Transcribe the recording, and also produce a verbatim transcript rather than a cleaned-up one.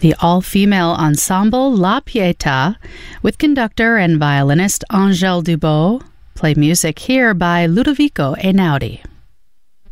The all-female ensemble La Pietà, with conductor and violinist Angèle Dubos, play music here by Ludovico Einaudi.